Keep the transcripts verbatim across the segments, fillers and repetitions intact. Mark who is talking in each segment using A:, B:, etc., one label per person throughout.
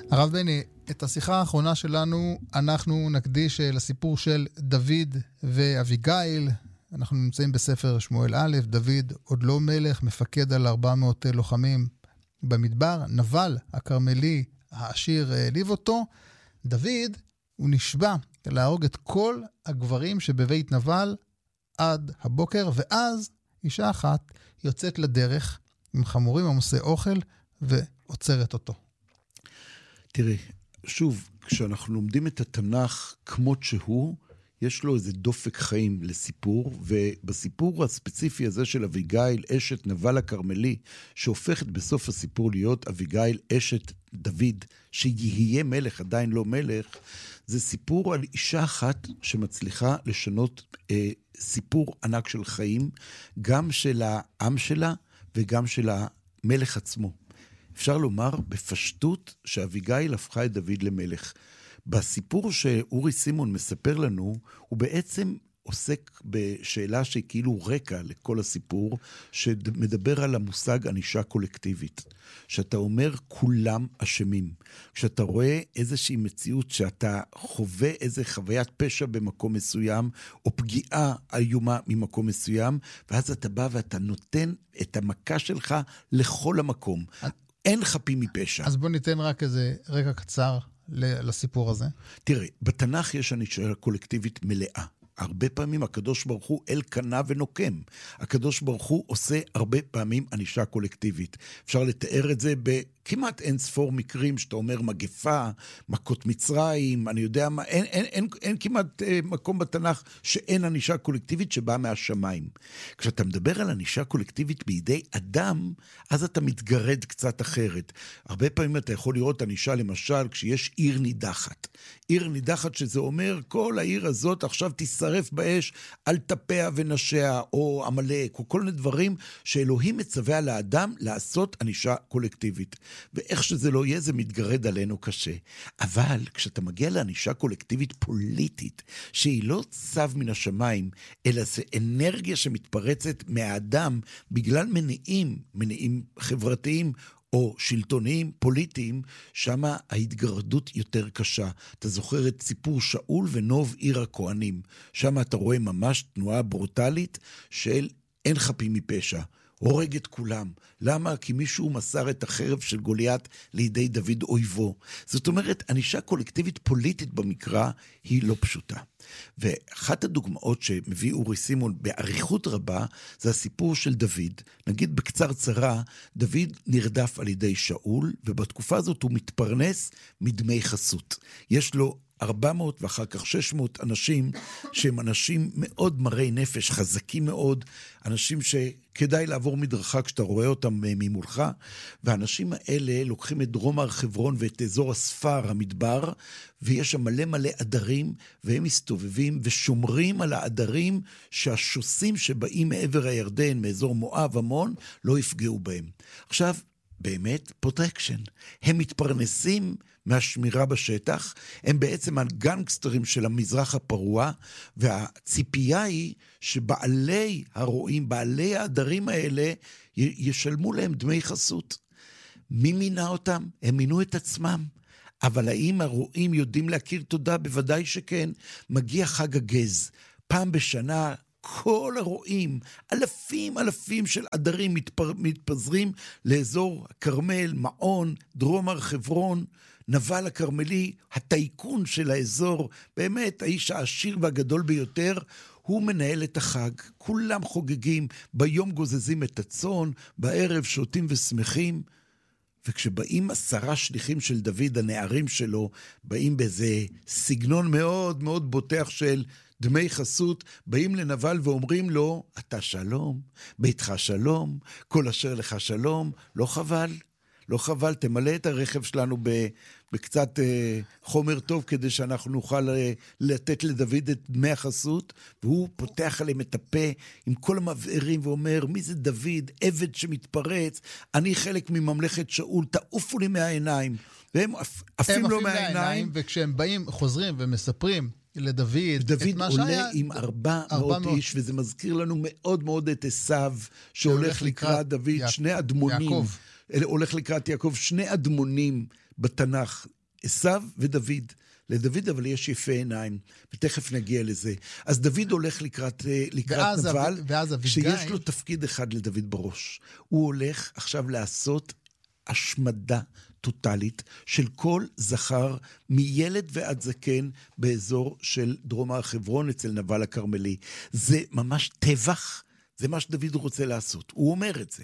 A: הרב בני, את השיחה האחרונה שלנו אנחנו נקדיש לסיפור של דוד ואביגיל. אנחנו נמצאים בספר שמואל א', דוד עוד לא מלך, מפקד על ארבע מאות לוחמים במדבר, נבל הכרמלי העשיר העליב אותו. דוד הוא נשבע להרוג את כל הגברים שבבית נבל עד הבוקר, ואז אישה אחת יוצאת לדרך עם חמורים עמוסי אוכל ועוצרת אותו.
B: תראה, שוב, כשאנחנו לומדים את התנ"ך כמות שהוא, יש לו איזה דופק חיים לסיפור, ובסיפור הספציפי הזה של אביגיל, אשת נבל הכרמלי, שהופכת בסוף הסיפור להיות אביגיל, אשת דוד, שיהיה מלך, עדיין לא מלך, זה סיפור על אישה אחת שמצליחה לשנות אה, סיפור ענק של חיים, גם של העם שלה וגם של המלך עצמו. אפשר לומר בפשטות שאביגיל הפכה את דוד למלך. בסיפור שאורי סימון מספר לנו, הוא בעצם עוסק בשאלה שהיא כאילו רקע לכל הסיפור, שמדבר על המושג ענישה קולקטיבית. שאתה אומר כולם אשמים. כשאתה רואה איזושהי מציאות שאתה חווה איזו חוויית פשע במקום מסוים, או פגיעה איומה ממקום מסוים, ואז אתה בא ואתה נותן את המכה שלך לכל המקום. אין חפים מפשע.
A: אז בוא ניתן רק איזה רגע קצר לסיפור הזה.
B: תראה, בתנ"ך יש ענישה קולקטיבית מלאה. הרבה פעמים הקדוש ברוך הוא אל קנה ונוקם. הקדוש ברוך הוא עושה הרבה פעמים ענישה קולקטיבית. אפשר לתאר את זה בכמעט אין ספור מקרים שאתה אומר מגפה, מכות מצרים, אני יודע מה, אין, אין, אין, אין כמעט אה, מקום בתנ"ך שאין ענישה קולקטיבית שבאה מהשמיים. כשאתה מדבר על ענישה קולקטיבית בידי אדם, אז אתה מתגרד קצת אחרת. הרבה פעמים אתה יכול לראות ענישה למשל כשיש עיר נידחת. עיר נידחת שזה אומר כל העיר הזאת עכשיו תשרף באש על טפיה ונשיה או עמלק או כל מיני דברים שאלוהים מצווה על האדם לעשות ענישה קולקטיבית. ואיך שזה לא יהיה זה מתגרד עלינו קשה. אבל כשאתה מגיע לענישה קולקטיבית פוליטית שהיא לא צו מן השמיים אלא זה אנרגיה שמתפרצת מהאדם בגלל מניעים, מניעים חברתיים או שלטוניים, פוליטיים, שם ההתגרדות יותר קשה. אתה זוכר את סיפור שאול ונוב עיר הכהנים. שם אתה רואה ממש תנועה ברוטלית של אין חפים מפשע. הורג את כולם. למה? כי מישהו מסר את החרב של גוליית לידי דוד אויבו. זאת אומרת, ענישה קולקטיבית פוליטית במקרא היא לא פשוטה. ואחת הדוגמאות שמביא אורי סימון בעריכות רבה, זה הסיפור של דוד. נגיד בקצר צרה, דוד נרדף על ידי שאול, ובתקופה הזאת הוא מתפרנס מדמי חסות. יש לו ארבע מאות ואחר כך שש מאות אנשים שהם אנשים מאוד מראי נפש, חזקים מאוד, אנשים שכדאי לעבור מדרכה כשאתה רואה אותם ממולך, והאנשים האלה לוקחים את דרום הר חברון ואת אזור הספר, המדבר, ויש שם מלא מלא עדרים, והם מסתובבים ושומרים על העדרים שהשוסים שבאים מעבר הירדן, מאזור מואב, עמון, לא יפגעו בהם. עכשיו, באמת פרוטקשן. הם מתפרנסים מהשמירה בשטח, הם בעצם הגנגסטרים של המזרח הפרוע, והציפייה היא שבעלי הרועים, בעלי העדרים האלה, ישלמו להם דמי חסות. מי מינה אותם? הם מינו את עצמם. אבל האם הרועים יודעים להכיר תודה? בוודאי שכן. מגיע חג הגז. פעם בשנה כל הרועים, אלפים אלפים של עדרים מתפר, מתפזרים לאזור כרמל, מעון, דרום הר חברון, נבל הכרמלי, הטייקון של האזור, באמת האיש העשיר והגדול ביותר, הוא מנהל את החג. כולם חוגגים, ביום גוזזים את הצאן, בערב שותים ושמחים, וכשבאים עשרה שליחים של דוד, הנערים שלו, באים באיזה סגנון מאוד מאוד בוטח של דמי חסות, באים לנבל ואומרים לו, אתה שלום, ביתך שלום, כל אשר לך שלום, לא חבל, לא חבל, תמלא את הרכב שלנו בקצת אה, חומר טוב, כדי שאנחנו נוכל אה, לתת לדוד את דמי החסות, והוא פותח עליהם את הפה עם כל המבערים ואומר, מי זה דוד, עבד שמתפרץ, אני חלק מממלכת שאול, תעופו לי מהעיניים, והם עפים לו מהעיניים,
A: וכשהם באים, חוזרים ומספרים, לדוד,
B: דוד עולה שהיה... עם ארבע מאות איש, וזה מזכיר לנו מאוד מאוד את עשיו, שהולך לקראת דוד, יעק... שני אדמונים, יעקב. הולך לקראת יעקב, שני אדמונים בתנ"ך, עשיו ודוד. לדוד אבל יש יפה עיניים, ותכף נגיע לזה. אז דוד הולך לקראת, לקראת
A: ואז
B: נבל,
A: אב, ואז אביגיל...
B: שיש לו תפקיד אחד לדוד בראש. הוא הולך עכשיו לעשות השמדה טוטלית של כל זכר, מילד ועד זקן, באזור של דרום הר חברון, אצל נבל הכרמלי. זה ממש טבח, זה מה שדוד רוצה לעשות. הוא אומר את זה.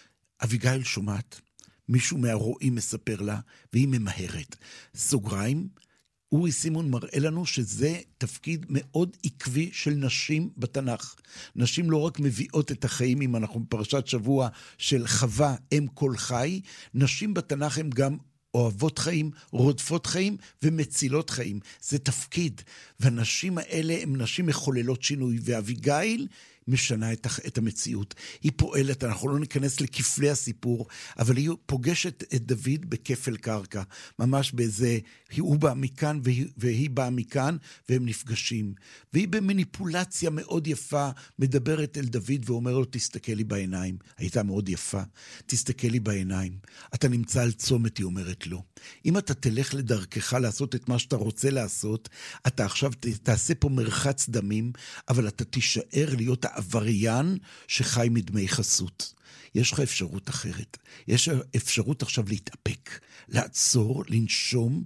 B: אביגיל שומעת, מישהו מהרועים מספר לה, והיא ממהרת. סוגריים, אורי סימון מראה לנו שזה תפקיד מאוד עקבי של נשים בתנ"ך. נשים לא רק מביאות את החיים, אם אנחנו בפרשת שבוע של חווה, אם כל חי, נשים בתנ"ך הם גם אוהבות חיים, רודפות חיים ומצילות חיים. זה תפקיד, והנשים האלה הן נשים מחוללות שינוי, ואביגיל משנה את, את המציאות. היא פועלת, אנחנו לא ניכנס לכפלי הסיפור, אבל היא פוגשת את דוד בכפל קרקע, ממש באיזה, הוא בא מכאן והיא, והיא באה מכאן, והם נפגשים. והיא במניפולציה מאוד יפה, מדברת אל דוד ואומר לו, תסתכל לי בעיניים. הייתה מאוד יפה, תסתכל לי בעיניים. אתה נמצא על צומת, היא אומרת לו. אם אתה תלך לדרכך לעשות את מה שאתה רוצה לעשות, אתה עכשיו תעשה פה מרחץ דמים, אבל אתה תישאר להיות העבריין שחי מדמי חסות. יש לך אפשרות אחרת. יש אפשרות עכשיו להתאפק, לעצור, לנשום,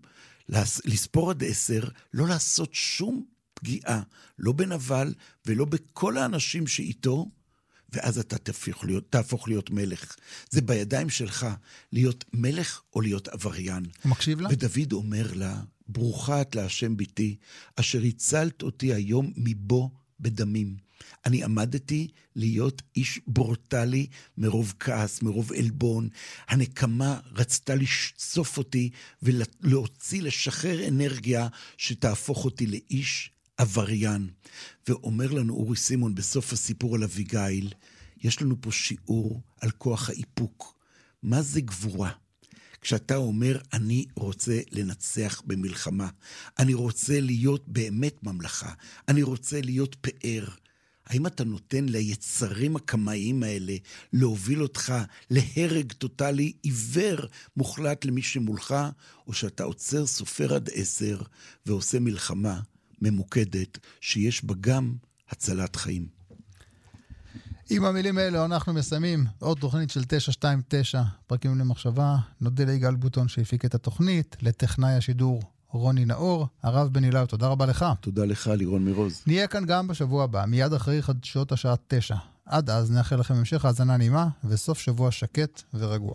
B: לספור עד עשר, לא לעשות שום פגיעה, לא בנבל ולא בכל האנשים שאיתו, ואז אתה תהפוך להיות, תהפוך להיות מלך. זה בידיים שלך, להיות מלך או להיות עבריין.
A: הוא מקשיב לה?
B: ודוד אומר לה, ברוכה את להשם ביתי, אשר הצלת אותי היום מבו בדמים. אני עמדתי להיות איש ברוטלי מרוב כעס, מרוב אלבון. הנקמה רצתה לשצוף אותי ולהוציא, לשחרר אנרגיה שתהפוך אותי לאיש עבריין. ואומר לנו אורי סימון בסוף הסיפור על אביגיל, יש לנו פה שיעור על כוח האיפוק. מה זה גבורה? כשאתה אומר, אני רוצה לנצח במלחמה, אני רוצה להיות באמת ממלכה, אני רוצה פאר, פאר. האם אתה נותן ליצרים הקמאיים האלה להוביל אותך להרג טוטלי, עיוור מוחלט למי שמולך, או שאתה עוצר סופר עד עשר ועושה מלחמה ממוקדת שיש בה גם הצלת חיים?
A: עם המילים האלה אנחנו מסיימים עוד תוכנית של תשע שתיים תשע, פרקים למחשבה. נודה ליגאל בוטון שהפיק את התוכנית, לטכנאי השידור רוני נאור, הרב בן אילאו, תודה רבה לך.
B: תודה לך, לירון מירוז.
A: נהיה כאן גם בשבוע הבא, מיד אחרי חדשות השעה תשע. עד אז נאחל לכם המשך האזנה נעימה וסוף שבוע שקט ורגוע.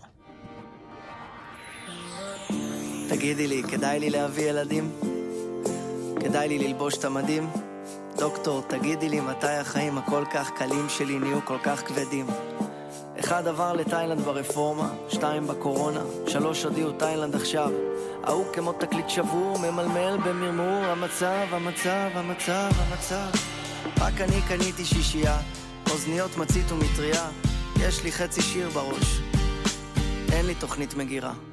C: תגידי לי, כדאי לי להביא ילדים? כדאי לי ללבוש את המדים? דוקטור, תגידי לי מתי החיים הכל כך קלים שלי נהיו כל כך כבדים. אחד עבר לתאילנד ברפורמה, שתיים בקורונה, שלוש הודיעו תאילנד עכשיו. ההוא כמו תקליט שבור, ממלמל במרמור, המצב, המצב, המצב, המצב. רק אני קניתי שישייה, אוזניות מצית ומטריה, יש לי חצי שיר בראש, אין לי תוכנית מגירה.